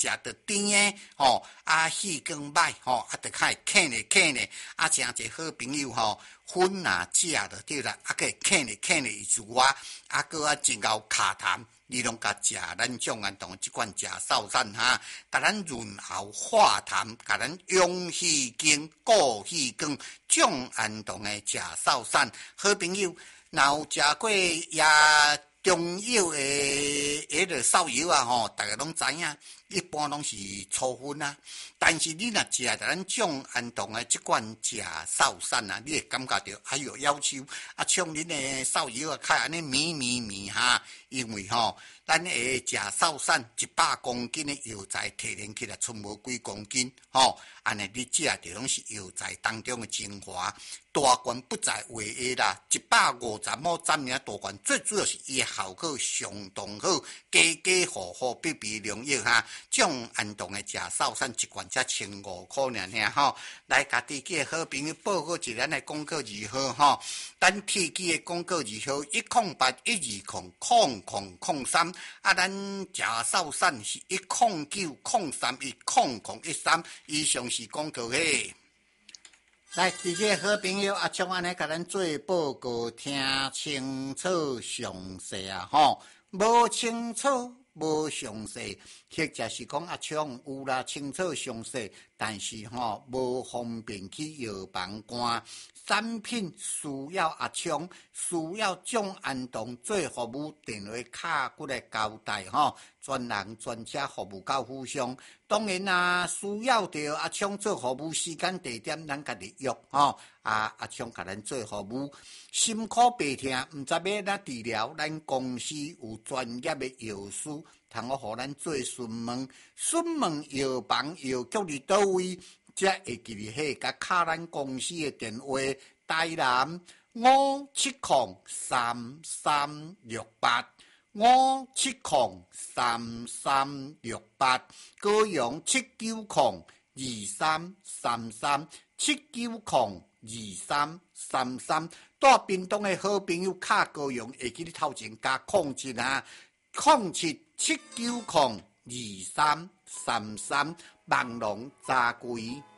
食着甜的吼，细光歹吼，着较会啃咧，真侪好朋友吼，粉啊食着对啦，个会啃咧之外，个真够卡痰。你拢甲食咱种安同即款食扫散哈，甲咱润喉化痰，甲咱养气经、固气光，种安同的食扫散。好朋友，若有食过也中药的迄个扫药啊吼，大家拢知影，一般拢是粗粉啊。但是你若食着咱种安同的即款食扫散啊，你会感觉到哎哟，要求像恁的扫药啊，较安尼绵哈，因为吼。咱会食扫散100公斤的药材提炼起来剩无几公斤，安尼你食着拢是药材当中的精华，大罐不在话下啦，150毫占领大罐，最主要是伊的效果相当好，家户必备良药哈。种安动的食扫散一罐才1500块尔吼，来甲自己的好朋友报告一咱的广告字号吼，咱铁机的广告字号10812000003。咱食扫散是10903100113，以上是广告嘿。来，这个好朋友像安尼甲咱做报告，听清楚详细啊吼，无清楚无详细，或者是讲像有啦清楚详细，但是无方便去药房看。产品需要像需要种安同做服务电话卡骨来交代专人专车服务到府上。当然啦，需要着像做服务时间地点，咱家己约像甲咱做服务。心苦白痛，毋知要哪治疗，咱公司有专业的药师，通互咱做询问。询问药房药局伫倒位？才会记哩迄甲卡咱公司的电话，台南5703368，5703368，高雄7902333，7902333。带屏东的好朋友卡高雄，会记哩头前加07啊，0779023333，网龙查柜。